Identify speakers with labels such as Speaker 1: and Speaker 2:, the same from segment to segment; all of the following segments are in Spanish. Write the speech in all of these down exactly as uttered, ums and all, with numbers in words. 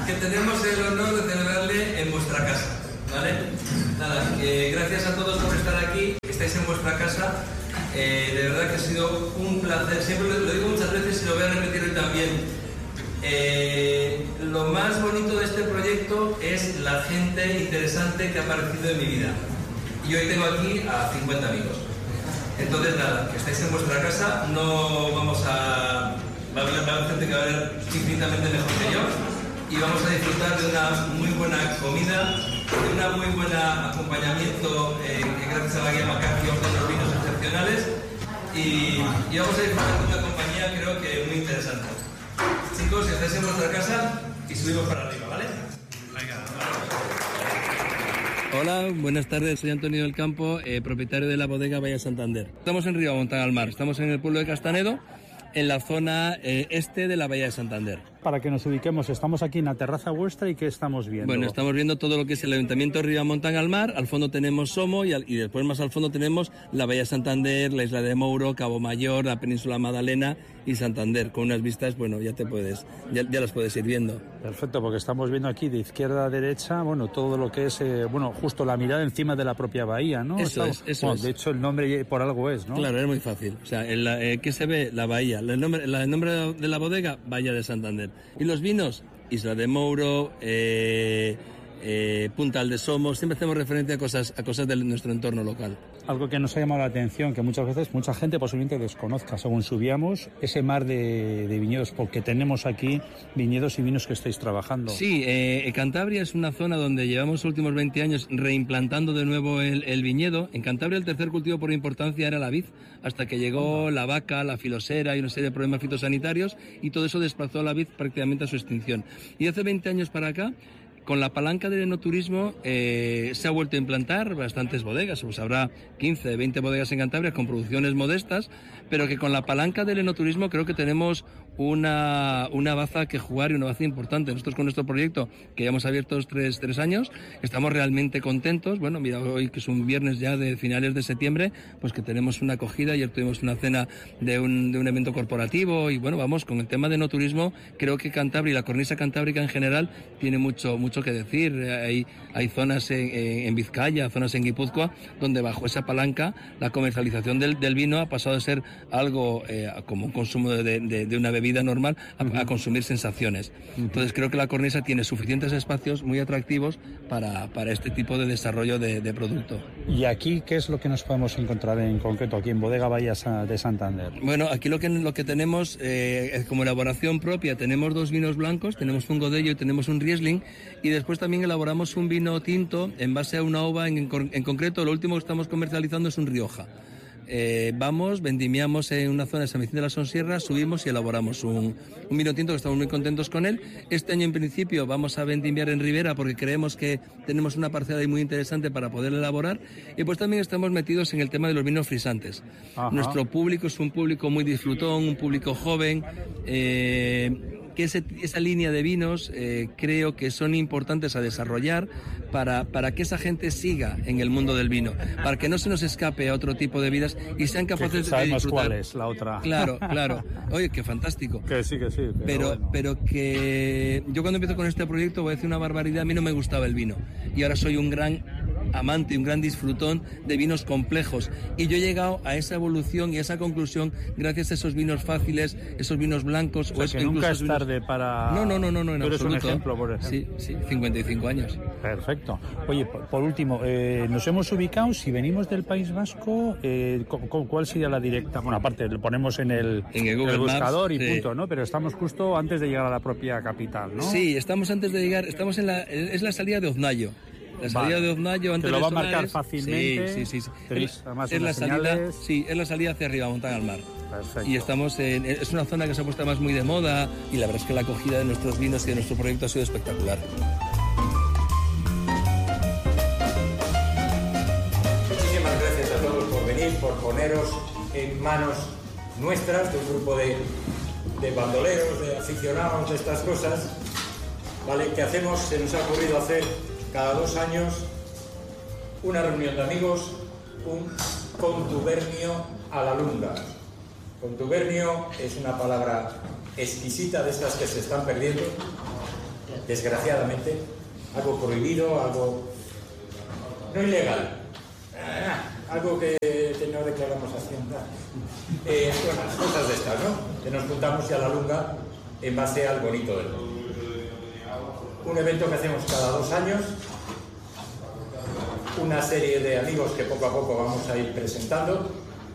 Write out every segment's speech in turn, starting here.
Speaker 1: que tenemos el honor de celebrarle en vuestra casa, ¿vale? Nada, eh, gracias a todos por estar aquí, estáis en vuestra casa, eh, de verdad que ha sido un placer, siempre lo, lo digo muchas veces y lo voy a repetir hoy también. Eh, lo más bonito de este proyecto es la gente interesante que ha aparecido en mi vida. Y hoy tengo aquí a cincuenta amigos. Entonces nada, que estáis en vuestra casa, no vamos a... Va a haber, va a haber gente que va a ver infinitamente mejor que yo y vamos a disfrutar de una muy buena comida, de una muy buena acompañamiento eh, que gracias a la guía Macaki vamos a tener vinos excepcionales y, y vamos a disfrutar de una compañía creo que muy interesante. Chicos, estáis en vuestra casa y subimos para arriba, ¿vale? Venga, vamos.
Speaker 2: Hola, buenas tardes, soy Antonio del Campo, eh, propietario de la bodega Bahía Santander. Estamos en Ribamontán al Mar, estamos en el pueblo de Castanedo, en la zona eh, este de la Bahía de Santander.
Speaker 3: Para que nos ubiquemos, estamos aquí en la terraza vuestra y ¿qué estamos viendo?
Speaker 2: Bueno, estamos viendo todo lo que es el Ayuntamiento de Ribamontán al Mar, al fondo tenemos Somo y, al, y después más al fondo tenemos la Bahía de Santander, la isla de Mouro, Cabo Mayor, la península Magdalena y Santander, con unas vistas, bueno, ya te puedes, ya, ya las puedes ir viendo.
Speaker 3: Perfecto, porque estamos viendo aquí de izquierda a derecha, bueno, todo lo que es, eh, bueno, justo la mirada encima de la propia bahía, ¿no?
Speaker 2: Eso
Speaker 3: estamos,
Speaker 2: es, eso
Speaker 3: bueno,
Speaker 2: es.
Speaker 3: De hecho, el nombre por algo es, ¿no?
Speaker 2: Claro, es muy fácil. O sea, en la, eh, ¿qué se ve? La bahía. El nombre, la, el nombre de la bodega, Bahía de Santander. Y los vinos, Isla de Mouro, eh, eh, Puntal de Somos, siempre hacemos referencia a cosas, a cosas de nuestro entorno local.
Speaker 3: Algo que nos ha llamado la atención, que muchas veces mucha gente posiblemente desconozca, según subíamos, ese mar de, de viñedos, porque tenemos aquí viñedos y vinos que estáis trabajando.
Speaker 2: Sí, eh, Cantabria es una zona donde llevamos los últimos veinte años reimplantando de nuevo el, el viñedo. En Cantabria el tercer cultivo por importancia era la vid, hasta que llegó la vaca, la filosera y una serie de problemas fitosanitarios, y todo eso desplazó a la vid prácticamente a su extinción. Y hace veinte años para acá, con la palanca del enoturismo eh, se ha vuelto a implantar bastantes bodegas, pues habrá quince, veinte bodegas en Cantabria con producciones modestas, pero que con la palanca del enoturismo creo que tenemos una, una baza que jugar y una baza importante. Nosotros con nuestro proyecto, que ya hemos abierto tres, tres años, estamos realmente contentos. Bueno, mira, hoy que es un viernes ya de finales de septiembre, pues que tenemos una acogida, ayer tuvimos una cena de un, de un evento corporativo y bueno, vamos, con el tema de enoturismo, creo que Cantabria y la cornisa cantábrica en general tiene mucho, mucho que decir. Hay, hay zonas en, en Vizcaya, zonas en Guipúzcoa, donde bajo esa palanca la comercialización del, del vino ha pasado de ser algo eh, como un consumo de, de, de una bebida normal a, uh-huh. a consumir sensaciones. Uh-huh. Entonces creo que la cornisa tiene suficientes espacios muy atractivos para, para este tipo de desarrollo de, de producto.
Speaker 3: ¿Y aquí qué es lo que nos podemos encontrar en concreto aquí en Bodega Bahía de Santander?
Speaker 2: Bueno, aquí lo que, lo que tenemos eh, como elaboración propia, tenemos dos vinos blancos, tenemos un Godello y tenemos un Riesling, y después también elaboramos un vino tinto en base a una uva, en, en, en concreto lo último que estamos comercializando es un Rioja. Eh, vamos, vendimiamos en una zona de San Vicente de la Sonsierra, subimos y elaboramos un, un vino tinto que estamos muy contentos con él. Este año en principio vamos a vendimiar en Ribera porque creemos que tenemos una parcela ahí muy interesante para poder elaborar, y pues también estamos metidos en el tema de los vinos frisantes. Ajá. Nuestro público es un público muy disfrutón, un público joven, eh, que ese, esa línea de vinos eh, creo que son importantes a desarrollar para, para que esa gente siga en el mundo del vino, para que no se nos escape a otro tipo de vidas y sean capaces
Speaker 3: que de
Speaker 2: disfrutar.
Speaker 3: ¿Cuál es la otra?
Speaker 2: Claro, claro. Oye, qué fantástico.
Speaker 3: Que sí, que sí. Pero,
Speaker 2: pero,
Speaker 3: bueno.
Speaker 2: pero que yo cuando empiezo con este proyecto voy a decir una barbaridad, a mí no me gustaba el vino y ahora soy un gran amante y un gran disfrutón de vinos complejos, y yo he llegado a esa evolución y a esa conclusión gracias a esos vinos fáciles, esos vinos blancos.
Speaker 3: O sea,
Speaker 2: o
Speaker 3: que nunca es tarde
Speaker 2: vinos...
Speaker 3: para...
Speaker 2: No, no, no, no, no en
Speaker 3: Tú eres
Speaker 2: absoluto.
Speaker 3: un ejemplo, por ejemplo.
Speaker 2: Sí, sí, cincuenta y cinco años.
Speaker 3: Perfecto. Oye, por, por último, eh, nos hemos ubicado, si venimos del País Vasco, eh, ¿cuál sería la directa? Bueno, aparte, lo ponemos en el,
Speaker 2: en el, Google
Speaker 3: el buscador
Speaker 2: Maps,
Speaker 3: y
Speaker 2: sí.
Speaker 3: punto, ¿no? Pero estamos justo antes de llegar a la propia capital, ¿no?
Speaker 2: Sí, estamos antes de llegar, estamos en la, es la salida de Oznayo. La salida
Speaker 3: vale.
Speaker 2: de Oznayo antes
Speaker 3: Te lo va a
Speaker 2: Solares,
Speaker 3: marcar fácilmente.
Speaker 2: Sí, sí, sí.
Speaker 3: Tenéis, además,
Speaker 2: es la salida,
Speaker 3: señales.
Speaker 2: sí, es la salida hacia Ribamontán al Mar.
Speaker 3: Perfecto.
Speaker 2: Y estamos en, es una zona que se ha puesto más muy de moda, y la verdad es que la acogida de nuestros vinos y de nuestro proyecto ha sido espectacular.
Speaker 4: Muchísimas gracias a todos por venir, por poneros en manos nuestras, de un grupo de, de bandoleros, de aficionados de estas cosas, ¿vale? Que hacemos, se nos ha ocurrido hacer cada dos años una reunión de amigos, un contubernio a la lunga. Contubernio es una palabra exquisita de estas que se están perdiendo, desgraciadamente, algo prohibido, algo no ilegal, ah, algo que, que no declaramos Hacienda. Eh, bueno, cosas de estas, ¿no? Que nos juntamos y a la lunga en base al bonito del mundo. Un evento que hacemos cada dos años, una serie de amigos que poco a poco vamos a ir presentando,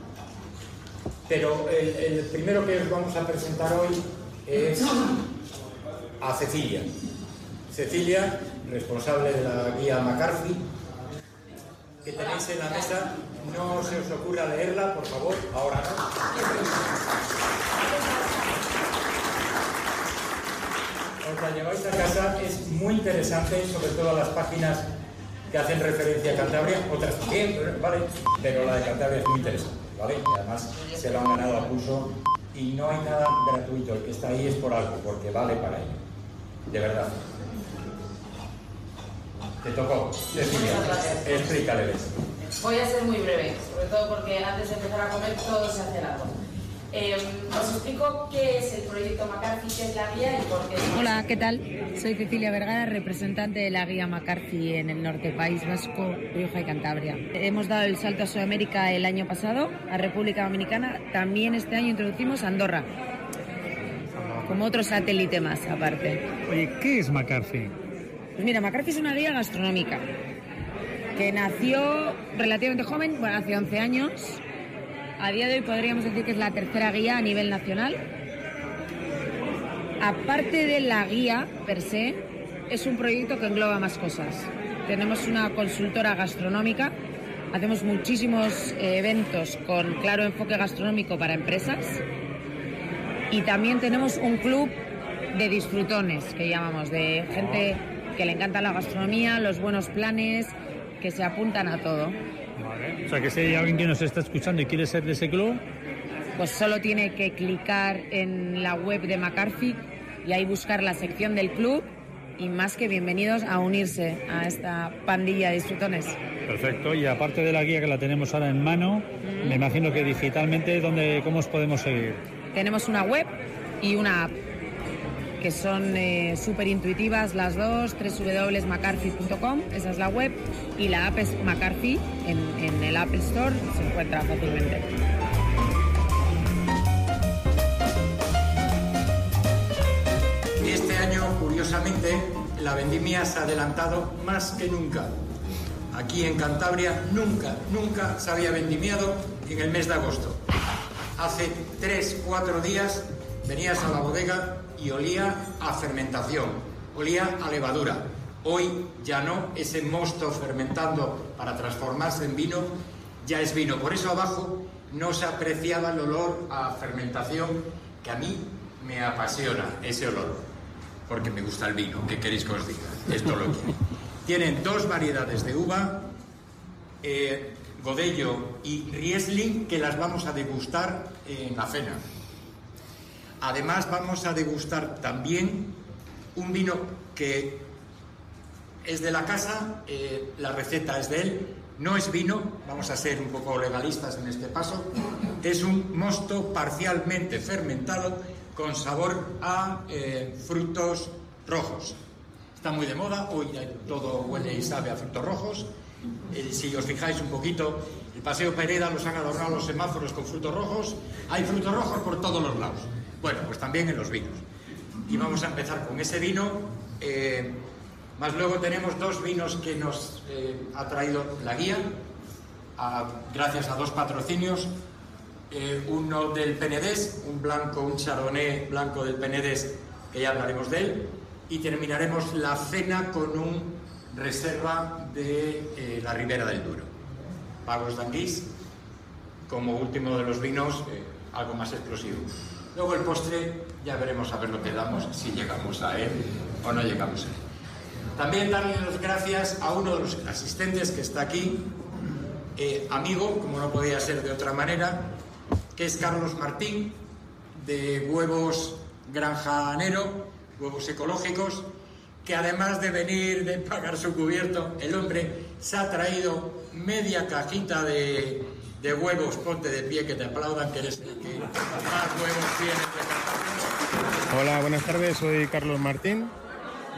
Speaker 4: pero el, el primero que os vamos a presentar hoy es a Cecilia. Cecilia, responsable de la guía McCarthy, que tenéis en la mesa. No se os ocurra leerla, por favor, ahora no. Os la lleváis a casa, es muy interesante, sobre todo las páginas que hacen referencia a Cantabria, otras también, ¿vale? Pero la de Cantabria es muy interesante, ¿vale? Y además se lo han ganado a pulso y no hay nada gratuito, el que está ahí es por algo, porque vale para ello, de verdad. Te tocó, Cecilia, explícale eso.
Speaker 5: Voy a ser muy breve, sobre todo porque antes de empezar a comer todo se hace largo. Eh, os explico qué es el proyecto McCarthy, qué es la guía y por qué.
Speaker 6: Hola, ¿qué tal? Soy Cecilia Vergara, representante de la guía McCarthy en el norte, País Vasco, Rioja y Cantabria. Hemos dado el salto a Sudamérica el año pasado, a República Dominicana. También este año introducimos Andorra, como otro satélite más aparte.
Speaker 3: Oye, ¿qué es McCarthy?
Speaker 6: Pues mira, McCarthy es una guía gastronómica que nació relativamente joven, bueno, hace once años. A día de hoy podríamos decir que es la tercera guía a nivel nacional. Aparte de la guía per se, es un proyecto que engloba más cosas. Tenemos una consultora gastronómica, hacemos muchísimos eh, eventos con claro enfoque gastronómico para empresas y también tenemos un club de disfrutones, que llamamos, de gente que le encanta la gastronomía, los buenos planes, que se apuntan a todo.
Speaker 3: Vale. O sea, que si hay alguien que nos está escuchando y quiere ser de ese club,
Speaker 6: pues solo tiene que clicar en la web de McCarthy y ahí buscar la sección del club y más que bienvenidos a unirse a esta pandilla de disfrutones.
Speaker 3: Perfecto. Y aparte de la guía que la tenemos ahora en mano, mm. me imagino que digitalmente, ¿dónde, cómo os podemos seguir?
Speaker 6: Tenemos una web y una app que son eh, súper intuitivas las dos, doble u doble u doble u punto mccarthy punto com, esa es la web, y la app es McCarthy, en, en el Apple Store se encuentra fácilmente.
Speaker 4: Este año, curiosamente, la vendimia se ha adelantado más que nunca. Aquí en Cantabria nunca, nunca se había vendimiado en el mes de agosto. Hace tres, cuatro días venías a la bodega y olía a fermentación, olía a levadura. Hoy ya no, ese mosto fermentando para transformarse en vino ya es vino. Por eso abajo no se apreciaba el olor a fermentación, que a mí me apasiona ese olor, porque me gusta el vino. ¿Qué queréis que os diga? Esto lo quiero. Tienen dos variedades de uva, eh, Godello y Riesling, que las vamos a degustar en la cena. Además vamos a degustar también un vino que es de la casa, eh, la receta es de él, no es vino, vamos a ser un poco legalistas en este paso, es un mosto parcialmente fermentado con sabor a eh, frutos rojos. Está muy de moda, hoy todo huele y sabe a frutos rojos. Eh, si os fijáis un poquito, el Paseo Pereda los han adornado los semáforos con frutos rojos, hay frutos rojos por todos los lados. Bueno, pues también en los vinos. Y vamos a empezar con ese vino. Eh, más luego tenemos dos vinos que nos eh, ha traído la guía, a, gracias a dos patrocinios. Eh, uno del Penedés, un blanco, un chardonnay blanco del Penedés, que ya hablaremos de él. Y terminaremos la cena con un reserva de eh, la Ribera del Duero. Pagos d'Anguís, como último de los vinos, eh, algo más explosivo. Luego el postre, ya veremos a ver lo que damos, si llegamos a él o no llegamos a él. También darle las gracias a uno de los asistentes que está aquí, eh, amigo, como no podía ser de otra manera, que es Carlos Martín, de Huevos Granja Nero, huevos ecológicos, que además de venir, de pagar su cubierto, el hombre se ha traído media cajita de... de huevos. Ponte de pie, que te aplaudan, que eres el que más huevos tienes de Cantabria.
Speaker 7: Hola, buenas tardes, soy Carlos Martín,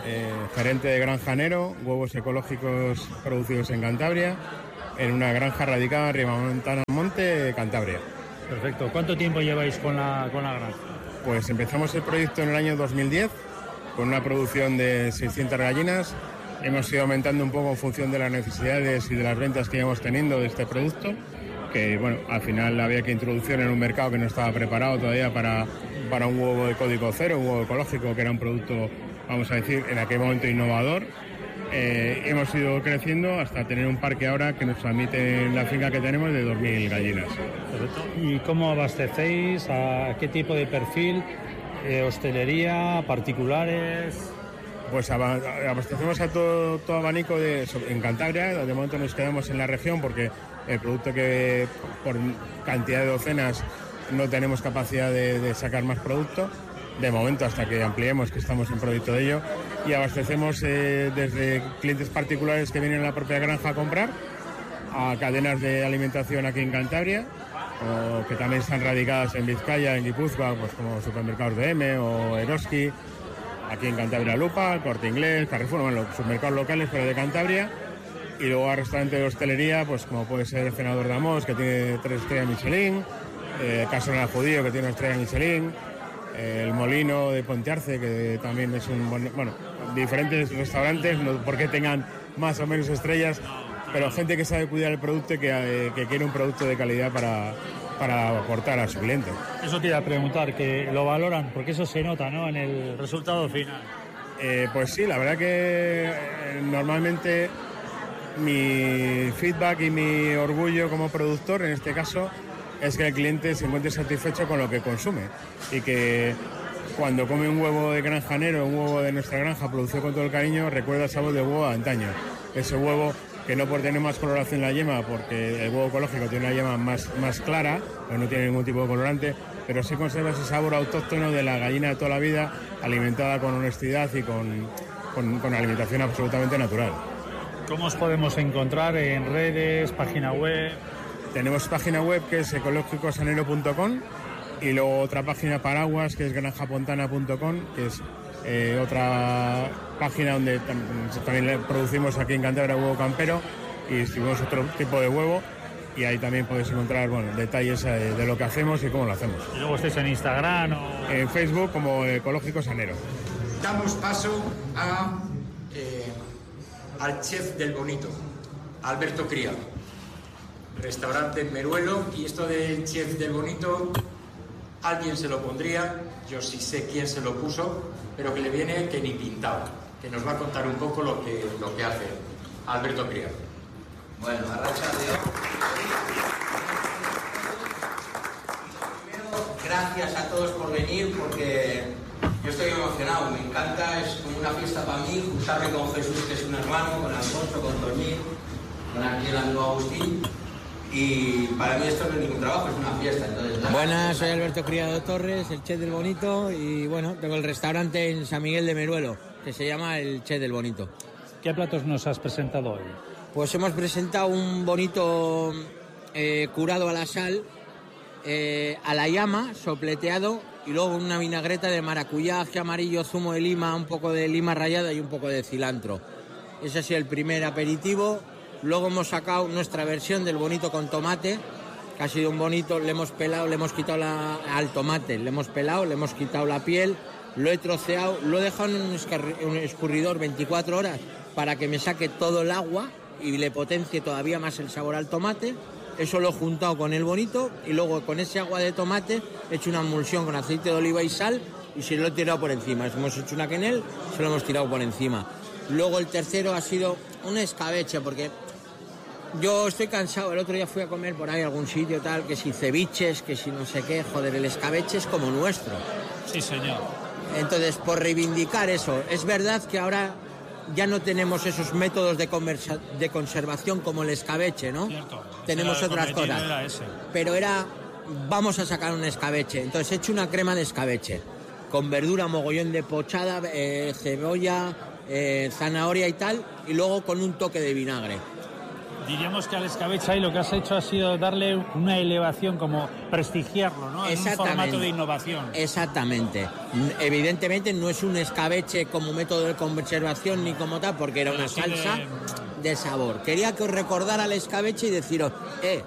Speaker 7: eh, gerente de Granjanero, huevos ecológicos producidos en Cantabria, en una granja radicada en Ribamontana Monte, Cantabria.
Speaker 3: Perfecto. ¿Cuánto tiempo lleváis con la, con la granja?
Speaker 7: Pues empezamos el proyecto en el año dos mil diez con una producción de seiscientas gallinas. Hemos ido aumentando un poco en función de las necesidades y de las ventas que íbamos teniendo de este producto, que bueno, al final había que introducir en un mercado que no estaba preparado todavía para, para un huevo de código cero, un huevo ecológico, que era un producto, vamos a decir, en aquel momento innovador. Eh, hemos ido creciendo hasta tener un parque ahora que nos admite en la finca que tenemos de dos mil gallinas.
Speaker 3: Perfecto. ¿Y cómo abastecéis? ¿A qué tipo de perfil? Eh, ¿Hostelería? ¿Particulares?
Speaker 7: Pues abastecemos a todo, todo abanico de, en Cantabria. De momento nos quedamos en la región porque el producto que por cantidad de docenas no tenemos capacidad de, de sacar más producto. De momento, hasta que ampliemos, que estamos en proyecto de ello. Y abastecemos eh, desde clientes particulares que vienen a la propia granja a comprar, a cadenas de alimentación aquí en Cantabria, o que también están radicadas en Vizcaya, en Guipúzcoa, pues como Supermercados de M o Eroski. Aquí en Cantabria Lupa, Corte Inglés, Carrefour, bueno, los supermercados locales, pero de Cantabria. Y luego a restaurantes de hostelería, pues como puede ser el Senador de Amos, que tiene tres estrellas Michelin, eh, Casona Judío, que tiene una estrella Michelin, eh, el Molino de Pontearce, que también es un... Bon... Bueno, diferentes restaurantes, no porque tengan más o menos estrellas, pero gente que sabe cuidar el producto y que, eh, que quiere un producto de calidad para... para aportar a su cliente.
Speaker 3: Eso te iba a preguntar, que lo valoran, porque eso se nota, ¿no?, en el resultado final.
Speaker 7: Eh, pues sí, la verdad que eh, normalmente mi feedback y mi orgullo como productor, en este caso, es que el cliente se encuentre satisfecho con lo que consume y que cuando come un huevo de granjanero, un huevo de nuestra granja producido con todo el cariño, recuerda el sabor del huevo de antaño. Ese huevo que no por tener más coloración en la yema, porque el huevo ecológico tiene una yema más, más clara, pues no tiene ningún tipo de colorante, pero sí conserva ese sabor autóctono de la gallina de toda la vida, alimentada con honestidad y con, con, con alimentación absolutamente natural.
Speaker 3: ¿Cómo os podemos encontrar en redes, página web?
Speaker 7: Tenemos página web que es ecológicosanero punto com y luego otra página paraguas que es granjapontana punto com, que es Eh, otra página donde también producimos aquí en Cantabria huevo campero y distribuimos otro tipo de huevo, y ahí también podéis encontrar, bueno, detalles eh, de lo que hacemos y cómo lo hacemos.
Speaker 3: ¿Y luego estáis en Instagram o...?
Speaker 7: En Facebook como Ecológico Sanero.
Speaker 4: Damos paso a, eh, al chef del Bonito, Alberto Criado, restaurante en Meruelo. Y esto del chef del Bonito, alguien se lo pondría, yo sí sé quién se lo puso, pero que le viene que ni pintado, que nos va a contar un poco lo que, lo que hace Alberto Criado.
Speaker 8: Bueno, arrachaldeón. Primero, gracias a todos por venir, porque yo estoy emocionado, me encanta, es como una fiesta para mí, juntarme con Jesús, que es un hermano, con Alfonso, con Toñín, con aquí el amigo Agustín. Y para mí esto no es ningún trabajo, es una fiesta. Entonces,
Speaker 9: buenas, soy Alberto Criado Torres, el chef del Bonito, y bueno, tengo el restaurante en San Miguel de Meruelo, que se llama el Chef del Bonito.
Speaker 3: ¿Qué platos nos has presentado hoy?
Speaker 9: Pues hemos presentado un bonito eh, curado a la sal, eh, a la llama, sopleteado, y luego una vinagreta de maracuyá, ají amarillo, zumo de lima, un poco de lima rallada y un poco de cilantro. Ese ha sido el primer aperitivo. Luego hemos sacado nuestra versión del bonito con tomate, que ha sido un bonito, le hemos pelado, le hemos quitado la, al tomate, le hemos pelado, le hemos quitado la piel, lo he troceado, lo he dejado en un, escarri, un escurridor veinticuatro horas para que me saque todo el agua y le potencie todavía más el sabor al tomate. Eso lo he juntado con el bonito y luego con ese agua de tomate he hecho una emulsión con aceite de oliva y sal y se lo he tirado por encima. Hemos hecho una quenel, se lo hemos tirado por encima. Luego el tercero ha sido un escabeche, porque yo estoy cansado. El otro día fui a comer por ahí a algún sitio tal, que si ceviches, que si no sé qué, joder, el escabeche es como nuestro.
Speaker 3: Sí, señor.
Speaker 9: Entonces, por reivindicar eso, es verdad que ahora ya no tenemos esos métodos de, conversa, de conservación como el escabeche, ¿no?
Speaker 3: Cierto.
Speaker 9: Tenemos otras cosas.
Speaker 3: Era ese.
Speaker 9: Pero era, vamos a sacar un escabeche. Entonces he hecho una crema de escabeche, con verdura, mogollón de pochada, eh, cebolla, eh, zanahoria y tal, y luego con un toque de vinagre.
Speaker 3: Diríamos que al escabeche ahí lo que has hecho ha sido darle una elevación, como prestigiarlo, ¿no? En un formato de innovación.
Speaker 9: Exactamente. Evidentemente no es un escabeche como método de conservación ni como tal, porque era una salsa de... de sabor. Quería que os recordara el escabeche y deciros, eh,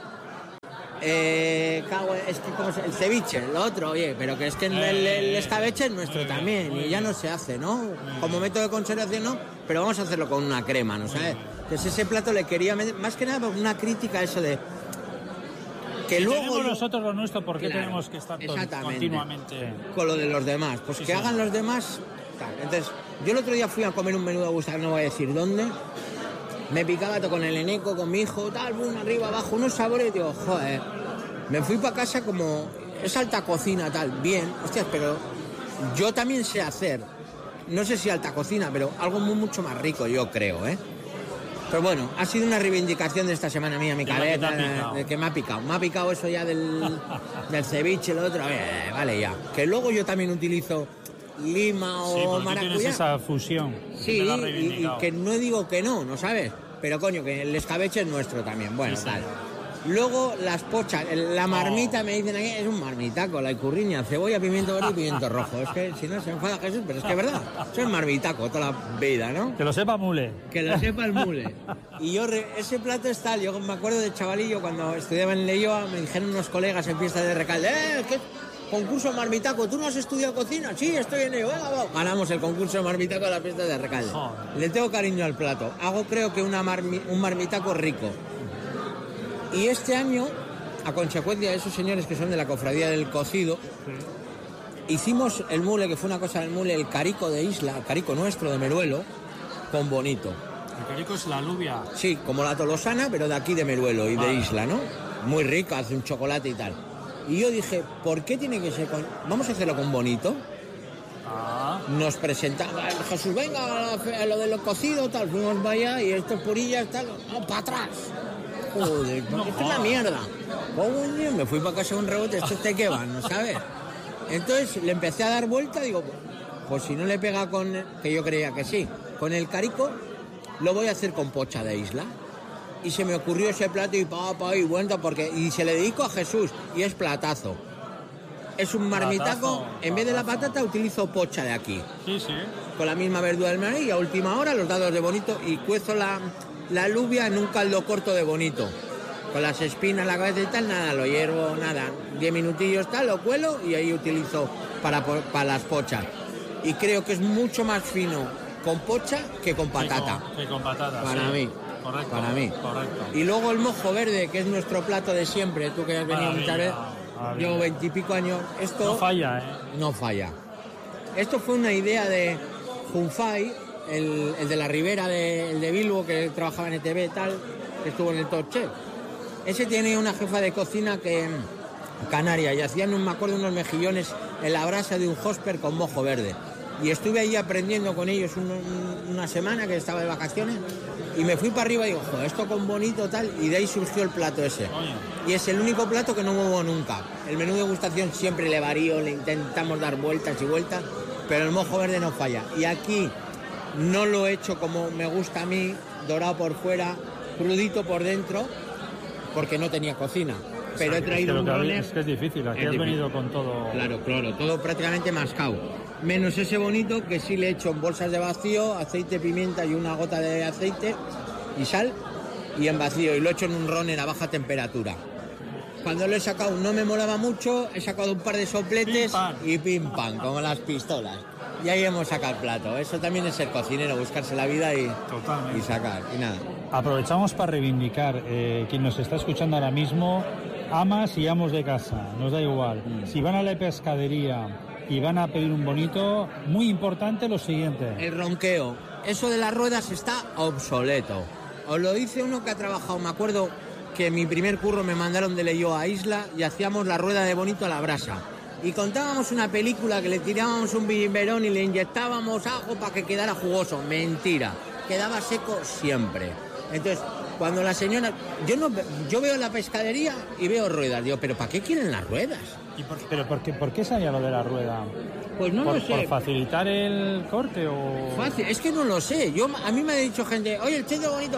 Speaker 9: eh, cago, es que como se, el ceviche, lo otro, oye, pero que es que el, el escabeche es nuestro también y ya no se hace, ¿no? Como método de conservación no, pero vamos a hacerlo con una crema, ¿no sabes? Entonces ese plato le quería meter, más que nada una crítica a eso de que
Speaker 3: si
Speaker 9: luego
Speaker 3: tenemos
Speaker 9: yo,
Speaker 3: nosotros lo nuestro, ¿por qué
Speaker 9: claro,
Speaker 3: tenemos que estar continuamente
Speaker 9: con lo de los demás? Pues sí, que sí. hagan los demás tal. Entonces yo el otro día fui a comer un menú de gustar, no voy a decir dónde. Me picaba todo con el eneco, con mi hijo, tal, boom, arriba, abajo, unos sabores, y digo, joder, me fui para casa como, es alta cocina, tal, bien, hostias, pero yo también sé hacer, no sé si alta cocina, pero algo muy, mucho más rico, yo creo, ¿eh? Pero bueno, ha sido una reivindicación de esta semana mía, mi cabeza, de que me ha picado, me ha picado eso ya del, del ceviche, lo otro, eh, vale ya, que luego yo también utilizo lima o
Speaker 3: sí,
Speaker 9: maracuyá.
Speaker 3: Tienes esa fusión.
Speaker 9: Sí, y, y que no digo que no, ¿no sabes? Pero coño, que el escabeche es nuestro también. Bueno, sí, tal. Sí. Luego las pochas, la marmita, oh. me dicen aquí, es un marmitaco, la icurriña, cebolla, pimiento verde y pimiento rojo. Es que si no se enfada Jesús, pero es que es verdad. Eso es marmitaco toda la vida, ¿no?
Speaker 3: Que lo sepa Mule.
Speaker 9: Que lo sepa el Mule. Y yo, ese plato es tal, yo me acuerdo de chavalillo cuando estudiaba en Leioa, me dijeron unos colegas en fiesta de Recalde, ¡eh, qué concurso marmitaco! ¿Tú no has estudiado cocina? Sí, estoy en ello. Ganamos el concurso de marmitaco de la fiesta de Recalde. Oh. Le tengo cariño al plato. Hago, creo que una marmi, un marmitaco rico. Y este año, a consecuencia de esos señores que son de la cofradía del cocido, sí. hicimos el mule, que fue una cosa del mule, el carico de Isla, el carico nuestro de Meruelo, con bonito.
Speaker 3: El carico es la alubia.
Speaker 9: Sí, como la tolosana, pero de aquí de Meruelo y vale. de Isla, ¿no? Muy rica, hace un chocolate y tal. Y yo dije, ¿por qué tiene que ser con...? Vamos a hacerlo con bonito. Ah. Nos presentaba Jesús, venga, a lo de lo cocido, tal, fuimos para allá y estos purillas, tal, no, para atrás. Joder, no, esto es la mierda. Coño, me fui para casa un rebote, esto es que van, ¿no sabes? Entonces le empecé a dar vuelta, digo, pues si no le pega con, que yo creía que sí, con el carico, lo voy a hacer con pocha de Isla. Y se me ocurrió ese plato y pa, pa, y vuelta, porque, y se le dedico a Jesús, y es platazo. Es un marmitaco, en vez de la patata utilizo pocha de aquí.
Speaker 3: Sí, sí.
Speaker 9: Con la misma verdura del maíz y a última hora los dados de bonito y cuezo la, la alubia en un caldo corto de bonito. Con las espinas, la cabeza y tal, nada, lo hiervo, nada. Diez minutillos tal, lo cuelo y ahí utilizo para, para las pochas. Y creo que es mucho más fino con pocha que con patata.
Speaker 3: Que con, que con patata,
Speaker 9: Para
Speaker 3: sí.
Speaker 9: mí.
Speaker 3: Correcto,
Speaker 9: para mí.
Speaker 3: Correcto.
Speaker 9: Y luego el mojo verde, que es nuestro plato de siempre, tú que has venido muchas veces, llevo veintipico años, esto
Speaker 3: no falla, ¿eh?
Speaker 9: No falla. Esto fue una idea de Junfai, el, el de la Ribera, de, el de Bilbo, que trabajaba en E T V y tal, que estuvo en el Top Chef. Ese tiene una jefa de cocina que canaria y hacían, me acuerdo, unos mejillones en la brasa de un hosper con mojo verde. Y estuve ahí aprendiendo con ellos un, un, una semana que estaba de vacaciones y me fui para arriba y digo, joder, esto con bonito tal, y de ahí surgió el plato ese. Oye. Y es el único plato que no muevo nunca. El menú de degustación siempre le varío, le intentamos dar vueltas y vueltas, pero el mojo verde no falla. Y aquí no lo he hecho como me gusta a mí, dorado por fuera, crudito por dentro, porque no tenía cocina. Pero he traído
Speaker 3: es que
Speaker 9: un
Speaker 3: runner. Es que es difícil, aquí has venido con todo.
Speaker 9: Claro, claro, todo prácticamente mascado. Menos ese bonito que sí le he hecho en bolsas de vacío, aceite, pimienta y una gota de aceite y sal, y en vacío. Y lo he hecho en un runner a baja temperatura. Cuando lo he sacado no me molaba mucho, he sacado un par de sopletes pim, y pim pam, como las pistolas. Y ahí hemos sacado el plato. Eso también es ser cocinero, buscarse la vida y, y sacar. Y nada.
Speaker 3: Aprovechamos para reivindicar, eh, quien nos está escuchando ahora mismo, amas y amos de casa, nos da igual. Mm. Si van a la pescadería y van a pedir un bonito, muy importante lo siguiente.
Speaker 9: El ronqueo. Eso de las ruedas está obsoleto. Os lo dice uno que ha trabajado, me acuerdo que mi primer curro me mandaron de Leioa a Isla y hacíamos la rueda de bonito a la brasa. Y contábamos una película que le tirábamos un biberón y le inyectábamos ajo para que quedara jugoso. Mentira. Quedaba seco siempre. Entonces, cuando la señora... Yo no yo veo la pescadería y veo ruedas. Digo, ¿pero para qué quieren las ruedas?
Speaker 3: ¿Y por, ¿Pero por qué, por qué salía lo de la rueda?
Speaker 9: Pues no
Speaker 3: ¿Por,
Speaker 9: lo sé.
Speaker 3: ¿Por facilitar el corte o...?
Speaker 9: Fácil, es que no lo sé. Yo, a mí me ha dicho gente, oye, el cheto bonito,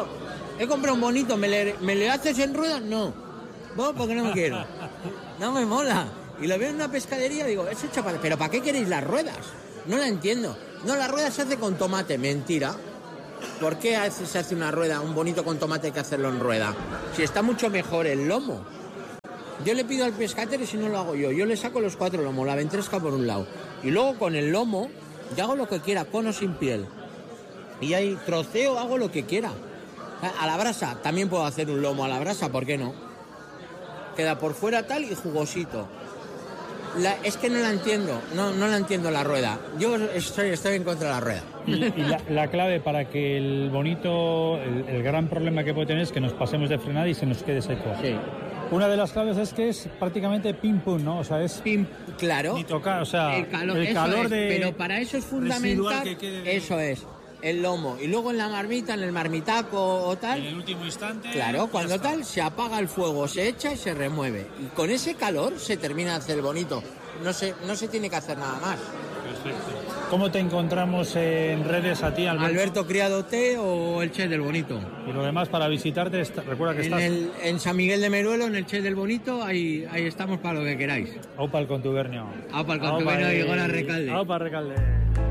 Speaker 9: he comprado un bonito, ¿me le, me le haces en ruedas? No. ¿Vos? Porque no me quiero. No me mola. Y lo veo en una pescadería y digo, es hecho para... ¿Pero para qué queréis las ruedas? No la entiendo. No, la rueda se hace con tomate. Mentira. ¿Por qué hace, se hace una rueda, un bonito con tomate hay que hacerlo en rueda? Si está mucho mejor el lomo. Yo le pido al pescatero y si no lo hago yo. Yo le saco los cuatro lomos, la ventresca por un lado. Y luego con el lomo, yo hago lo que quiera, con o sin piel. Y ahí troceo, hago lo que quiera. A la brasa, también puedo hacer un lomo a la brasa, ¿por qué no? Queda por fuera tal y jugosito. La, es que no la entiendo, no, no la entiendo la rueda. Yo estoy, estoy en contra de la rueda.
Speaker 3: Y, y la, la clave para que el bonito, el, el gran problema que puede tener es que nos pasemos de frenada y se nos quede seco.
Speaker 9: Sí.
Speaker 3: Una de las claves es que es prácticamente pim pum, ¿no? O sea, es
Speaker 9: pim, claro.
Speaker 3: Ni tocar, o sea,
Speaker 9: el calor,
Speaker 3: el calor
Speaker 9: es,
Speaker 3: de
Speaker 9: pero para eso es fundamental. Que quede eso es. El lomo. Y luego en la marmita, en el marmitaco o tal.
Speaker 3: En el último instante.
Speaker 9: Claro, cuando tal, se apaga el fuego, se echa y se remueve. Y con ese calor se termina de hacer bonito. No se, no se tiene que hacer nada más.
Speaker 3: Perfecto. ¿Cómo te encontramos en redes a ti, Alberto?
Speaker 9: Alberto Criado T o el Che del Bonito.
Speaker 3: Y lo demás para visitarte, está, recuerda que
Speaker 9: en
Speaker 3: estás...
Speaker 9: El, en San Miguel de Meruelo, en el Che del Bonito, ahí, ahí estamos para lo que queráis.
Speaker 3: Aupa el contubernio.
Speaker 9: Aupa el contubernio y Gora Recalde.
Speaker 3: Aupa Recalde.